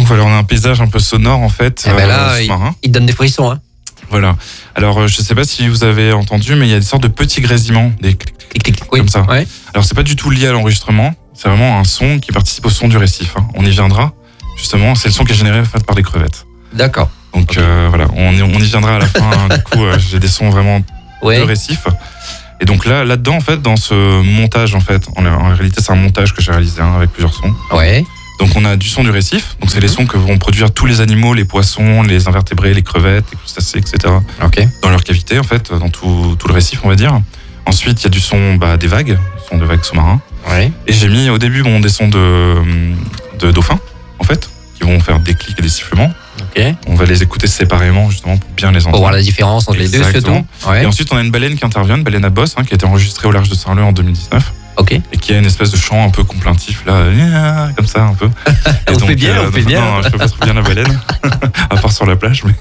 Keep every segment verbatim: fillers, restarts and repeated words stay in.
voilà, on a un paysage un peu sonore en fait. Eh ben là, euh, il, il donne des frissons. Hein. Voilà. Alors, je sais pas si vous avez entendu, mais il y a des sortes de petits grésillements, des clics, clics, clics, oui. Comme ça. Ouais. Alors, c'est pas du tout lié à l'enregistrement. C'est vraiment un son qui participe au son du récif. Hein. On y viendra. Justement, c'est le son qui est généré en fait, par les crevettes. D'accord. Donc okay. euh, voilà, on y, on y viendra à la fin. Hein. Du coup, euh, j'ai des sons vraiment ouais. de récif. Et donc là, là-dedans, en fait, dans ce montage, en fait, en, en réalité, c'est un montage que j'ai réalisé hein, avec plusieurs sons. Ouais. Donc on a du son du récif, donc c'est mm-hmm. les sons que vont produire tous les animaux, les poissons, les invertébrés, les crevettes, les crustacés, et cetera. Okay. Dans leur cavité en fait, dans tout, tout le récif on va dire. Ensuite il y a du son bah, des vagues, du son de vagues sous-marins. Ouais. Et j'ai mis au début bon, des sons de, de dauphins en fait, qui vont faire des clics et des sifflements. Okay. On va les écouter séparément justement pour bien les entendre. Pour voir la différence entre Exactement. les deux surtout. Ouais. Et ensuite on a une baleine qui intervient, une baleine à bosse hein, qui a été enregistrée au large de Saint-Leu en deux mille dix-neuf. Okay. Et qui a une espèce de chant un peu complaintif là, comme ça un peu. Et on donc, fait bien, euh, on fait bien. Non, je peux pas trop bien la baleine, à part sur la plage. Mais...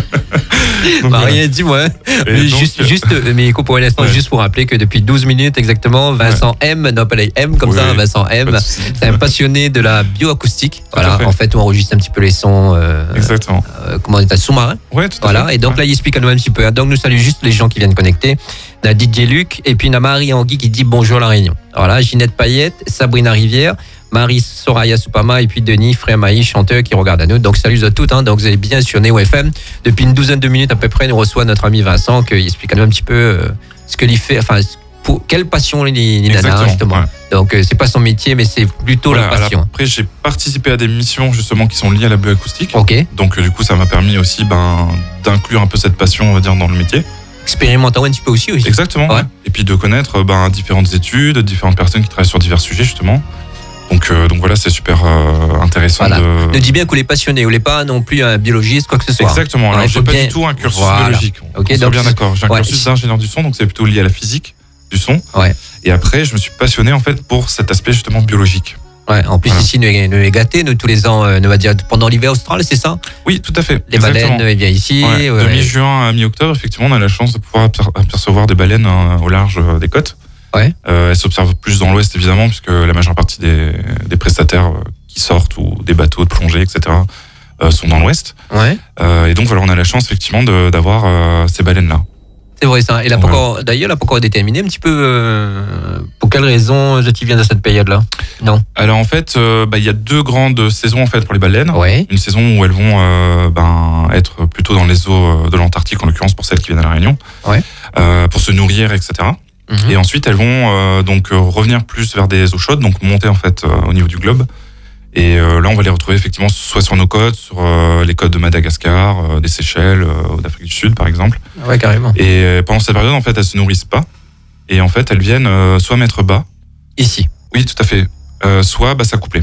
donc, bah, rien dit moi. Mais donc, juste, euh... juste, mais pour l'instant, ouais. juste pour rappeler que depuis douze minutes exactement, Vincent ouais. M, non pas les M comme oui, ça, Vincent M, c'est un passionné de la bioacoustique. Voilà, fait. En fait, on enregistre un petit peu les sons. Euh, Exactement. Euh, comment on dit, sous-marin. Ouais, tout à voilà. fait. Et donc ouais. là, il explique à nous un petit peu. Donc nous saluons juste les gens qui viennent connecter. On a D J Luc et puis on a Marie Anguille qui dit bonjour la Réunion. Voilà, Ginette Payette, Sabrina Rivière, Marie Soraya Soupama et puis Denis Frère Maïs, chanteur qui regarde à nous. Donc salut à toutes, hein. Donc vous allez bien sur Neo F M. Depuis une douzaine de minutes à peu près, nous reçoit notre ami Vincent qui explique à nous un petit peu euh, ce que il fait, enfin pour, quelle passion il, il a justement. Ouais. Donc euh, c'est pas son métier, mais c'est plutôt voilà, la passion. Après j'ai participé à des missions justement qui sont liées à la bioacoustique. Ok. Donc euh, du coup ça m'a permis aussi ben d'inclure un peu cette passion on va dire dans le métier. Expérimentant un petit peu aussi, aussi. Exactement. Ouais. Ouais. Et puis de connaître ben, différentes études, différentes personnes qui travaillent sur divers sujets justement. Donc, euh, donc voilà, c'est super euh, intéressant. Voilà. De... Ne dis bien que vous n'êtes passionné, vous n'êtes pas non plus un biologiste, quoi que ce soit. Exactement. Alors, j'ai pas bien... du tout un cursus voilà. biologique. Ok, donc bien d'accord. J'ai un ouais. cursus d'ingénieur du son, donc c'est plutôt lié à la physique du son. Ouais. Et après, je me suis passionné en fait pour cet aspect justement biologique. Ouais, en plus voilà. Ici, nous est gâté, nous tous les ans, euh, nous va dire pendant l'hiver austral, c'est ça? Oui, tout à fait. Les Exactement. Baleines, viennent ici. Ouais. Ouais. De mi-juin à mi-octobre, effectivement, on a la chance de pouvoir apercevoir des baleines euh, au large des côtes. Ouais. Euh, elles s'observent plus dans l'ouest évidemment, puisque la majeure partie des, des prestataires euh, qui sortent ou des bateaux de plongée, et cetera, euh, sont dans l'ouest. Ouais. Euh, et donc voilà, on a la chance effectivement de, d'avoir euh, ces baleines-là. C'est vrai ça. Et là, ouais. encore, d'ailleurs, là, pourquoi déterminer un petit peu euh, pour quelles raisons je t'y viens de cette période-là? Non. Alors en fait, euh, bah, il y a deux grandes saisons en fait pour les baleines. Ouais. Une saison où elles vont euh, ben, être plutôt dans les eaux de l'Antarctique, en l'occurrence pour celles qui viennent à la Réunion, ouais. euh, pour se nourrir, et cetera. Mm-hmm. Et ensuite, elles vont euh, donc revenir plus vers des eaux chaudes, donc monter en fait euh, au niveau du globe. Et euh, là, on va les retrouver effectivement soit sur nos côtes, sur euh, les côtes de Madagascar, euh, des Seychelles, euh, d'Afrique du Sud, par exemple. Ouais, carrément. Et euh, pendant cette période, en fait, elles se nourrissent pas. Et en fait, elles viennent euh, soit mettre bas. Ici. Oui, tout à fait. Euh, soit bah, s'accoupler.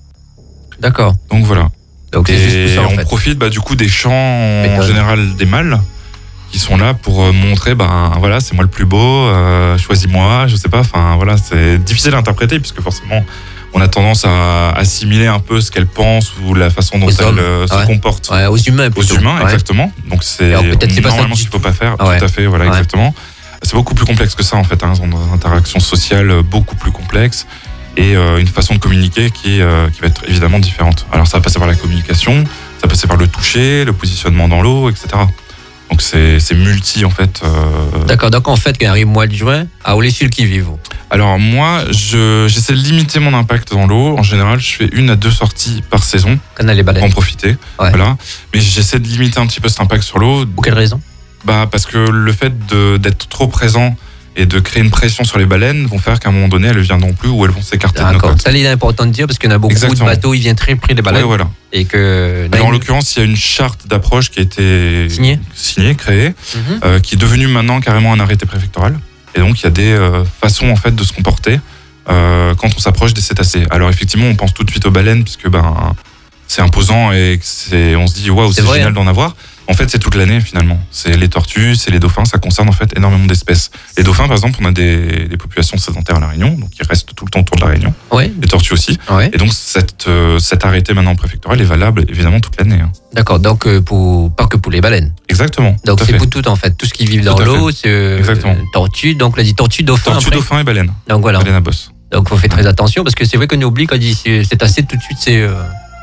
D'accord. Donc voilà. Donc et c'est juste ça, en on fait. profite bah, du coup des chants en général des mâles qui sont là pour euh, montrer, ben voilà, c'est moi le plus beau, euh, choisis-moi, je sais pas. Enfin voilà, c'est difficile à interpréter puisque forcément. On a tendance à assimiler un peu ce qu'elle pense ou la façon dont elle euh, se ouais. comporte ouais, aux humains. Plutôt. Aux humains, ouais. Exactement. Donc c'est normalement ce qu'il faut pas faire. Ouais. Tout à fait, voilà, ouais. exactement. C'est beaucoup plus complexe que ça en fait. Hein, dans une interaction sociale beaucoup plus complexe et euh, une façon de communiquer qui euh, qui va être évidemment différente. Alors ça va passer par la communication, ça va passer par le toucher, le positionnement dans l'eau, et cetera. Donc c'est, c'est multi en fait. Euh... D'accord, donc en fait, quand arrive le mois de juin, à où les sur qui vivent. Alors moi, je, j'essaie de limiter mon impact dans l'eau. En général, je fais une à deux sorties par saison. Quand on a les baleines. Pour en profiter. Ouais. Voilà. Mais j'essaie de limiter un petit peu cet impact sur l'eau. Pour quelle raison? Bah parce que le fait de, d'être trop présent et de créer une pression sur les baleines vont faire qu'à un moment donné, elles ne viendront plus ou elles vont s'écarter D'accord. de nos côtes. Ça, il est important de dire parce qu'il y en a beaucoup Exactement. de bateaux, ils viennent très près des baleines. Ouais, voilà. Et que... Alors, en l'occurrence, il y a une charte d'approche qui a été signée, signée créée, mm-hmm. euh, qui est devenue maintenant carrément un arrêté préfectoral. Et donc, il y a des euh, façons en fait de se comporter euh, quand on s'approche des cétacés. Alors, effectivement, on pense tout de suite aux baleines puisque ben c'est imposant et que c'est, on se dit waouh, c'est, c'est génial d'en avoir. En fait, c'est toute l'année finalement. C'est les tortues, c'est les dauphins, ça concerne en fait énormément d'espèces. Les dauphins, par exemple, on a des, des populations sédentaires à La Réunion, donc ils restent tout le temps autour de La Réunion. Oui. Les tortues aussi. Oui. Et donc, cette, euh, cet arrêté maintenant préfectoral est valable évidemment toute l'année. Hein. D'accord, donc euh, pour, pas que pour les baleines. Exactement. Donc c'est fait. pour tout en fait, tout ce qui vit dans l'eau, c'est euh, Exactement. tortues, donc on a dit tortues, dauphins. Tortues, dauphins et baleines. Donc voilà. Baleines à bosse. Donc il faut faire très attention parce que c'est vrai qu'on oublie quand on dit c'est assez tout de suite, c'est. Euh...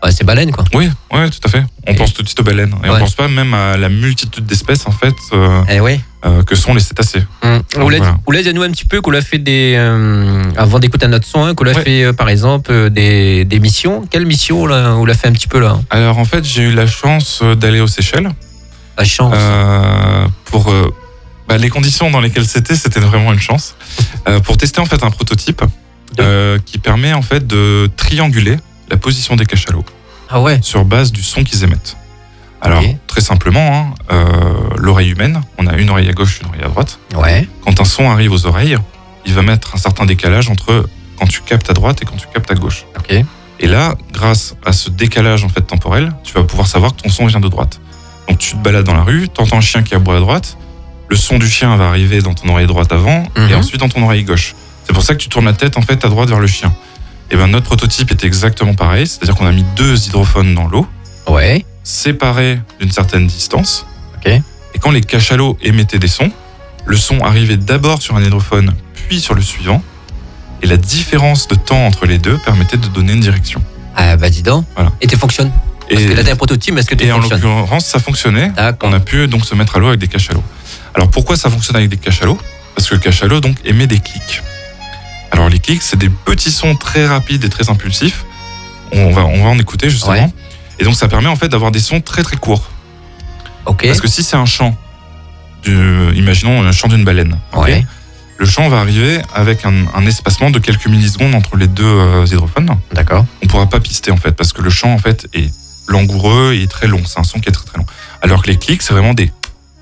Ouais, c'est baleine, quoi. Oui, ouais, tout à fait. On Et- pense tout de suite aux baleines. Et Ouais. on pense pas même à la multitude d'espèces, en fait, euh, Eh oui. euh, que sont les cétacés. Hum. Ouled, voilà. Ouled, dis-nous un petit peu qu'on a fait des. euh, avant d'écouter notre son, hein, qu'on a Ouais. fait, euh, par exemple, euh, des, des missions. Quelle mission, là, on l'a fait un petit peu, là? Alors, en fait, j'ai eu la chance euh, d'aller aux Seychelles. La chance. Euh, pour euh, bah, les conditions dans lesquelles c'était, c'était vraiment une chance. Euh, pour tester, en fait, un prototype euh, qui permet, en fait, de trianguler la position des cachalots Ah ouais. sur base du son qu'ils émettent. Alors, Ok. très simplement, hein, euh, l'oreille humaine, on a une oreille à gauche, une oreille à droite. Ouais. Quand un son arrive aux oreilles, il va mettre un certain décalage entre quand tu captes à droite et quand tu captes à gauche. Ok. Et là, grâce à ce décalage en fait temporel, tu vas pouvoir savoir que ton son vient de droite. Donc tu te balades dans la rue, tu entends un chien qui aboie à droite, le son du chien va arriver dans ton oreille droite avant Mhm. et ensuite dans ton oreille gauche. C'est pour ça que tu tournes la tête en fait à droite vers le chien. Et ben notre prototype était exactement pareil, c'est-à-dire qu'on a mis deux hydrophones dans l'eau, Ouais. séparés d'une certaine distance. Ok. Et quand les cachalots émettaient des sons, le son arrivait d'abord sur un hydrophone, puis sur le suivant. Et la différence de temps entre les deux permettait de donner une direction. Ah bah dis donc. Voilà. Et tu fonctionnes. Parce Et, que là, t'as un prototype, mais est-ce que tu et en fonctionnes? l'occurrence, ça fonctionnait. D'accord. On a pu donc se mettre à l'eau avec des cachalots. Alors pourquoi ça fonctionne avec des cachalots? Parce que le cachalot donc émet des clics. Alors les clics, c'est des petits sons très rapides et très impulsifs. On va, on va en écouter justement. Ouais. Et donc ça permet en fait d'avoir des sons très très courts. Ok. Parce que si c'est un chant, du, imaginons un chant d'une baleine, ok, Ouais. le chant va arriver avec un, un espacement de quelques millisecondes entre les deux euh, hydrophones. D'accord. On ne pourra pas pister en fait, parce que le chant en fait est langoureux et très long. C'est un son qui est très très long. Alors que les clics, c'est vraiment des...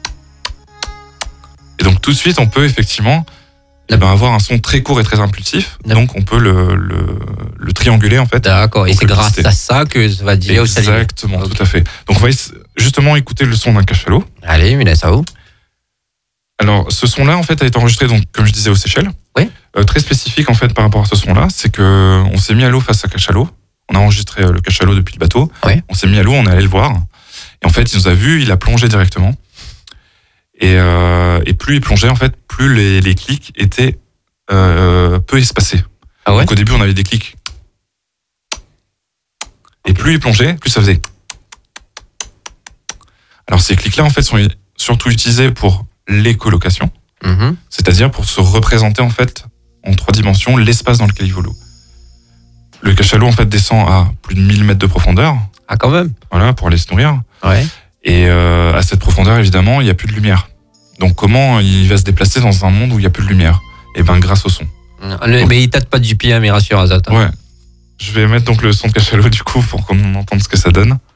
Et donc tout de suite, on peut effectivement eh ben, avoir un son très court et très impulsif. D'accord. Donc on peut le, le, le trianguler en fait. D'accord. Et Donc, c'est le grâce pister. à ça que ça va dire au salivé. Exactement, Ok. tout à fait. Donc on va ess- justement écouter le son d'un cachalot. Allez, mais laisse à où? Alors, ce son-là, en fait, a été enregistré, donc, comme je disais, aux Seychelles. Oui. Euh, très spécifique, en fait, par rapport à ce son-là, c'est que on s'est mis à l'eau face à cachalot. On a enregistré euh, le cachalot depuis le bateau. Oui. On s'est mis à l'eau, on est allé le voir. Et en fait, il nous a vu, il a plongé directement. Et, euh, et plus il plongeait, en fait, plus les, les clics étaient euh, peu espacés. Ah ouais? Donc, au début, on avait des clics. Et plus il plongeait, plus ça faisait. Alors, ces clics-là, en fait, sont surtout utilisés pour l'écholocation. Mhm. C'est-à-dire pour se représenter en fait en trois dimensions l'espace dans lequel il vole. Le cachalot en fait descend à plus de mille mètres de profondeur, Ah, quand même. voilà, pour aller se nourrir. Ouais. Et euh, à cette profondeur, évidemment, il n'y a plus de lumière. Donc comment il va se déplacer dans un monde où il n'y a plus de lumière? Eh bien, grâce au son. Le- Mais il tâte pas du pied, hein, mais rassure Azat. hein. Ouais. Je vais mettre donc le son de cachalot du coup pour qu'on entende ce que ça donne.